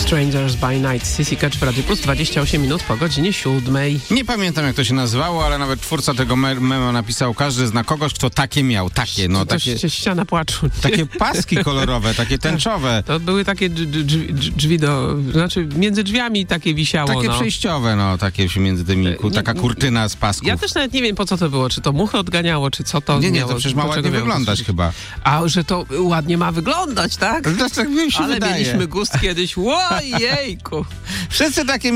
Strangers by Night, CC Catch w Radiu Plus, 28 minut po godzinie 7. Nie pamiętam, jak to się nazywało, ale nawet twórca tego mema napisał: każdy zna kogoś, kto takie miał. Takie, no takie... Ściana płaczu. Takie paski kolorowe, takie tęczowe. To były takie drzwi znaczy między drzwiami takie wisiało. Takie przejściowe, no, takie się między tymi, taka kurtyna z pasków. Ja też nawet nie wiem, po co to było. Czy to muchy odganiało, czy co to Nie, miało, to przecież ma ładnie wyglądać chyba. A, że to ładnie ma wyglądać, tak? Tak mi się Ale wydaje. mieliśmy gust kiedyś. Ojejku! Wszyscy takie